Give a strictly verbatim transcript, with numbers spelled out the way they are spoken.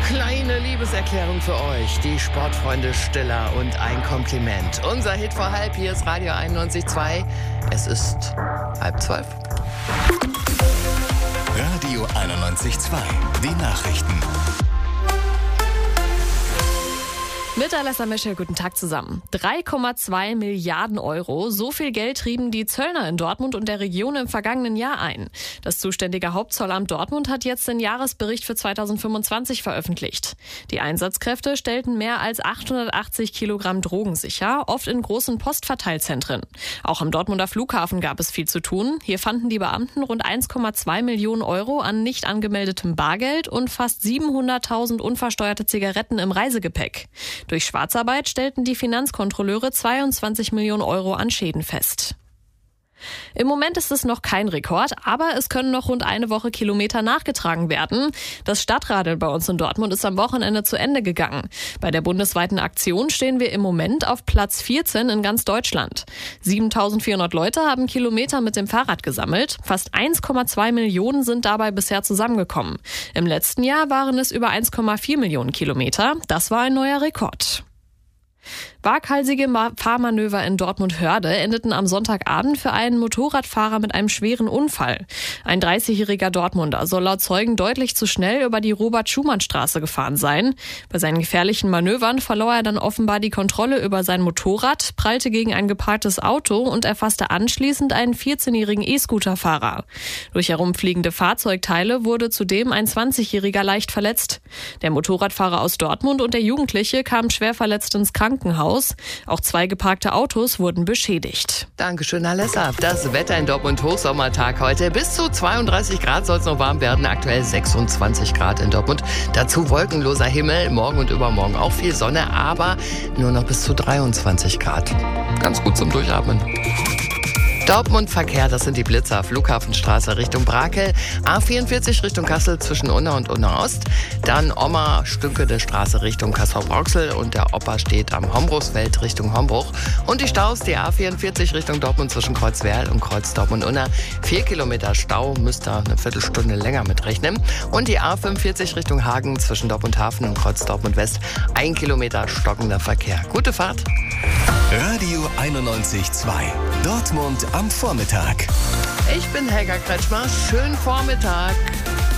Kleine Liebeserklärung für euch, die Sportfreunde Stiller und ein Kompliment. Unser Hit vor halb, hier ist Radio einundneunzig Komma zwei. Es ist halb zwölf. Radio einundneunzig Komma zwei, die Nachrichten. Mit Alessa Michel, guten Tag zusammen. drei Komma zwei Milliarden Euro, so viel Geld trieben die Zöllner in Dortmund und der Region im vergangenen Jahr ein. Das zuständige Hauptzollamt Dortmund hat jetzt den Jahresbericht für zweitausendfünfundzwanzig veröffentlicht. Die Einsatzkräfte stellten mehr als achthundertachtzig Kilogramm Drogen sicher, oft in großen Postverteilzentren. Auch am Dortmunder Flughafen gab es viel zu tun. Hier fanden die Beamten rund eins Komma zwei Millionen Euro an nicht angemeldetem Bargeld und fast siebenhunderttausend unversteuerte Zigaretten im Reisegepäck. Durch Schwarzarbeit stellten die Finanzkontrolleure zweiundzwanzig Millionen Euro an Schäden fest. Im Moment ist es noch kein Rekord, aber es können noch rund eine Woche Kilometer nachgetragen werden. Das Stadtradl bei uns in Dortmund ist am Wochenende zu Ende gegangen. Bei der bundesweiten Aktion stehen wir im Moment auf Platz vierzehn in ganz Deutschland. siebentausendvierhundert Leute haben Kilometer mit dem Fahrrad gesammelt. Fast eins Komma zwei Millionen sind dabei bisher zusammengekommen. Im letzten Jahr waren es über eins Komma vier Millionen Kilometer. Das war ein neuer Rekord. Waghalsige Fahrmanöver in Dortmund-Hörde endeten am Sonntagabend für einen Motorradfahrer mit einem schweren Unfall. Ein dreißigjähriger Dortmunder soll laut Zeugen deutlich zu schnell über die Robert-Schumann-Straße gefahren sein. Bei seinen gefährlichen Manövern verlor er dann offenbar die Kontrolle über sein Motorrad, prallte gegen ein geparktes Auto und erfasste anschließend einen vierzehnjährigen E-Scooter-Fahrer. Durch herumfliegende Fahrzeugteile wurde zudem ein zwanzigjähriger leicht verletzt. Der Motorradfahrer aus Dortmund und der Jugendliche kamen schwer verletzt ins Krankenhaus. Auch zwei geparkte Autos wurden beschädigt. Dankeschön, Alessa. Das Wetter in Dortmund, Hochsommertag heute. Bis zu zweiunddreißig Grad soll es noch warm werden. Aktuell sechsundzwanzig Grad in Dortmund. Dazu wolkenloser Himmel. Morgen und übermorgen auch viel Sonne, aber nur noch bis zu dreiundzwanzig Grad. Ganz gut zum Durchatmen. Dortmund-Verkehr, das sind die Blitzer, Flughafenstraße Richtung Brakel, A vierundvierzig Richtung Kassel zwischen Unna und Unna Ost, dann Omma, Stückede Straße Richtung Kassel-Brauxel und der Opa steht am Hombruchsfeld Richtung Hombruch und die Staus, die A vierundvierzig Richtung Dortmund zwischen Kreuzwerl und Kreuz Dortmund-Unna, vier Kilometer Stau, müsst ihr eine Viertelstunde länger mitrechnen und die A fünfundvierzig Richtung Hagen zwischen Dortmund-Hafen und Kreuz Dortmund-West, ein Kilometer stockender Verkehr. Gute Fahrt! Radio einundneunzig Komma zwei. Dortmund am Vormittag. Ich bin Helga Kretschmer. Schönen Vormittag.